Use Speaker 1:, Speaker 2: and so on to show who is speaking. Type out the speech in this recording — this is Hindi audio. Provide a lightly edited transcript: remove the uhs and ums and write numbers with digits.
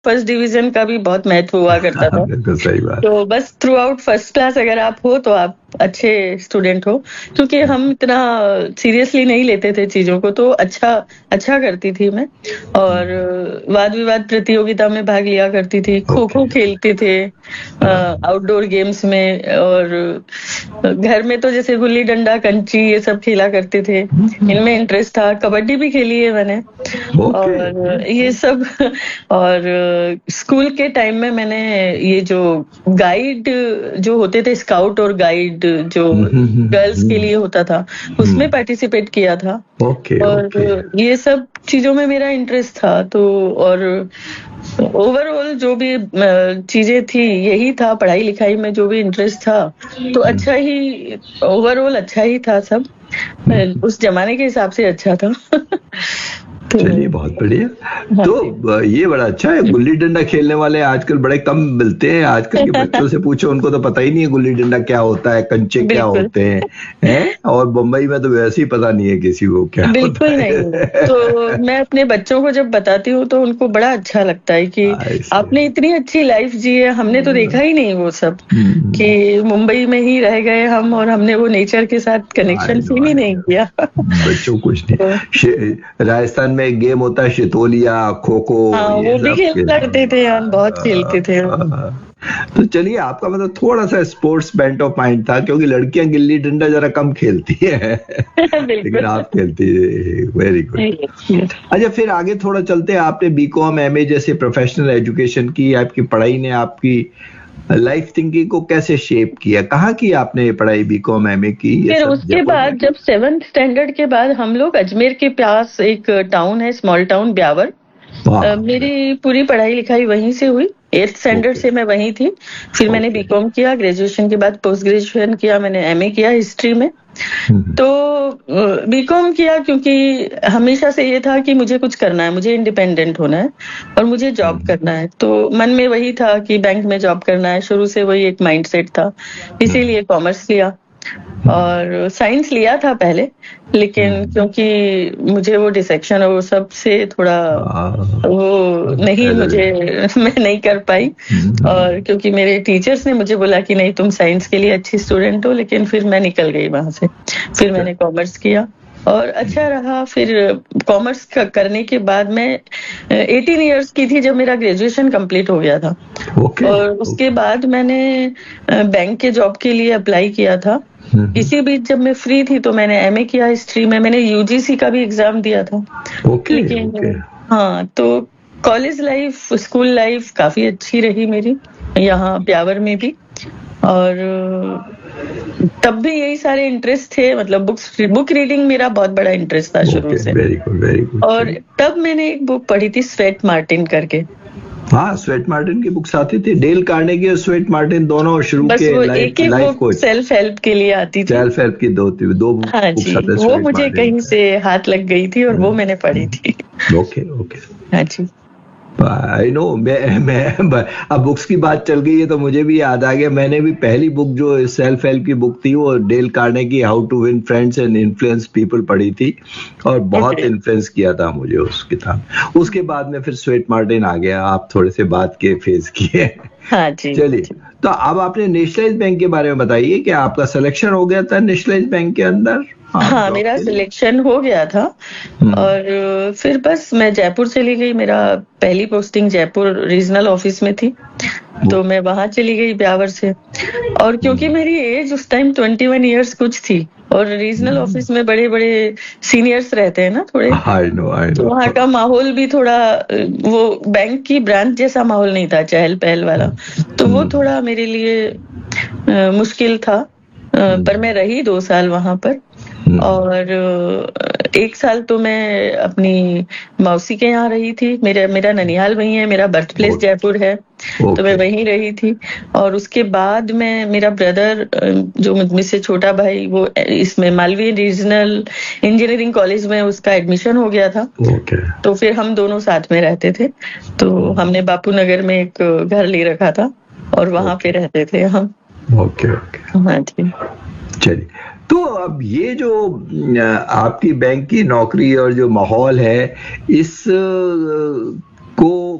Speaker 1: फर्स्ट डिवीजन का भी बहुत महत्व हुआ करता था।
Speaker 2: बिल्कुल सही बात।
Speaker 1: तो बस थ्रू आउट फर्स्ट क्लास अगर आप हो तो आप अच्छे स्टूडेंट हो, क्योंकि हम इतना सीरियसली नहीं लेते थे चीजों को, तो अच्छा करती थी मैं। और वाद विवाद प्रतियोगिता में भाग लिया करती थी, खो खो खेलते थे आउटडोर गेम्स में, और घर में तो जैसे गुल्ली डंडा, कंची, ये सब खेला करते थे, इनमें इंटरेस्ट था। कबड्डी भी खेली है मैंने और ये सब। और स्कूल के टाइम में मैंने ये जो गाइड जो होते थे, स्काउट और गाइड जो गर्ल्स के लिए होता था, उसमें पार्टिसिपेट किया था। और ये सब चीजों में मेरा इंटरेस्ट था। तो और ओवरऑल जो भी चीजें थी यही था, पढ़ाई लिखाई में जो भी इंटरेस्ट था, तो अच्छा ही ओवरऑल अच्छा ही था सब, उस जमाने के हिसाब से अच्छा था।
Speaker 2: चलिए बहुत बढ़िया। तो ये बड़ा अच्छा है। गुल्ली डंडा खेलने वाले आजकल बड़े कम मिलते हैं। आजकल के बच्चों से पूछो, उनको तो पता ही नहीं है गुल्ली डंडा क्या होता है, कंचे क्या होते हैं, और बम्बई में तो वैसे ही पता नहीं है किसी को क्या
Speaker 1: बिल्कुल
Speaker 2: होता है।
Speaker 1: नहीं। तो मैं अपने बच्चों को जब बताती हूँ तो उनको बड़ा अच्छा लगता है कि आपने इतनी अच्छी लाइफ जी है, हमने तो देखा ही नहीं वो सब, कि मुंबई में ही रह गए हम और हमने वो नेचर के साथ कनेक्शन फील ही नहीं किया।
Speaker 2: बच्चों कुछ नहीं। राजस्थान में एक गेम होता है शितोलिया, खो खो,
Speaker 1: वो भी खेलते करते थे हम, बहुत खेलते थे।
Speaker 2: तो चलिए, आपका मतलब थोड़ा सा स्पोर्ट्स बेंट ऑफ माइंड था, क्योंकि लड़कियां गिल्ली डंडा जरा कम खेलती है लेकिन आप खेलती है। Very good. अच्छा, फिर आगे थोड़ा चलते हैं। आपने बीकॉम, एमए जैसे प्रोफेशनल एजुकेशन की, आपकी पढ़ाई ने आपकी लाइफ थिंकिंग को कैसे शेप किया? कहाँ की आपने पढ़ाई, बीकॉम, एमए की?
Speaker 1: फिर उसके बाद जब 7th स्टैंडर्ड के बाद हम लोग अजमेर के पास एक टाउन है, स्मॉल टाउन ब्यावर, मेरी पूरी पढ़ाई लिखाई वहीं से हुई। 8th स्टैंडर्ड से मैं वहीं थी। फिर मैंने बीकॉम किया, ग्रेजुएशन के बाद पोस्ट ग्रेजुएशन किया, मैंने एमए किया हिस्ट्री में। तो बीकॉम किया क्योंकि हमेशा से ये था कि मुझे कुछ करना है, मुझे इंडिपेंडेंट होना है और मुझे जॉब करना है। तो मन में वही था कि बैंक में जॉब करना है, शुरू से वही एक माइंडसेट था, इसीलिए कॉमर्स लिया। और साइंस लिया था पहले, लेकिन क्योंकि मुझे वो डिसेक्शन और वो सब से थोड़ा वो नहीं, मैं नहीं कर पाई। और क्योंकि मेरे टीचर्स ने मुझे बोला कि नहीं, तुम साइंस के लिए अच्छी स्टूडेंट हो, लेकिन फिर मैं निकल गई वहां से। फिर मैंने कॉमर्स किया और अच्छा रहा। फिर कॉमर्स करने के बाद मैं 18 इयर्स की थी जब मेरा ग्रेजुएशन कंप्लीट हो गया था। और उसके बाद मैंने बैंक के जॉब के लिए अप्लाई किया था। इसी बीच जब मैं फ्री थी तो मैंने एमए किया हिस्ट्री में। मैंने यूजीसी का भी एग्जाम दिया था। लेकिन हाँ, तो कॉलेज लाइफ, स्कूल लाइफ काफी अच्छी रही मेरी यहाँ ब्यावर में भी। और तब भी यही सारे इंटरेस्ट थे, मतलब बुक रीडिंग मेरा बहुत बड़ा इंटरेस्ट था शुरू से।
Speaker 2: Very good.
Speaker 1: और तब मैंने एक बुक पढ़ी थी स्वेट मार्टिन करके।
Speaker 2: हाँ, स्वेट मार्टिन की बुक्स आती थी, डेल कार्नेगी और स्वेट मार्टिन दोनों शुरू के
Speaker 1: लाइफ कोच, सेल्फ हेल्प के लिए आती थी।
Speaker 2: सेल्फ हेल्प की दो बुक्स आते।
Speaker 1: वो मुझे कहीं से हाथ लग गई थी और वो मैंने पढ़ी थी।
Speaker 2: ओके।
Speaker 1: हाँ जी।
Speaker 2: I know. मैं अब बुक्स की बात चल गई है तो मुझे भी याद आ गया। मैंने भी पहली बुक जो सेल्फ हेल्प की बुक थी वो Dale Carnegie, how to win friends and influence people पढ़ी थी, और बहुत इन्फ्लुएंस किया था मुझे उस किताब। उसके बाद में फिर स्वेट मार्टिन आ गया, आप थोड़े से बाद के फेज किए।
Speaker 1: हाँ जी।
Speaker 2: चलिए, तो अब आपने नेशनलाइज बैंक के बारे में बताइए कि आपका सिलेक्शन हो गया था नेशनलाइज बैंक के अंदर?
Speaker 1: हाँ, मेरा सिलेक्शन हो गया था। और फिर बस मैं जयपुर चली गई। मेरा पहली पोस्टिंग जयपुर रीजनल ऑफिस में थी, तो मैं वहां चली गई ब्यावर से। और क्योंकि मेरी एज उस टाइम 21 इयर्स कुछ थी, और रीजनल ऑफिस में बड़े बड़े सीनियर्स रहते हैं ना थोड़े, तो वहाँ का माहौल भी थोड़ा वो बैंक की ब्रांच जैसा माहौल नहीं था, चहल पहल वाला। तो वो थोड़ा मेरे लिए मुश्किल था। पर मैं रही 2 साल वहां पर। और 1 साल तो मैं अपनी मौसी के यहाँ रही थी। मेरा ननिहाल वहीं है, मेरा बर्थ प्लेस जयपुर है, तो मैं वहीं रही थी। और उसके बाद में मेरा ब्रदर, जो मुझसे छोटा भाई, वो इसमें मालवीय रीजनल इंजीनियरिंग कॉलेज में उसका एडमिशन हो गया था। तो फिर हम दोनों साथ में रहते थे। तो हमने बापू नगर में एक घर ले रखा था और वहां पे रहते थे हम। हाँ जी।
Speaker 2: चलिए, तो अब ये जो आपकी बैंक की नौकरी और जो माहौल है, इस को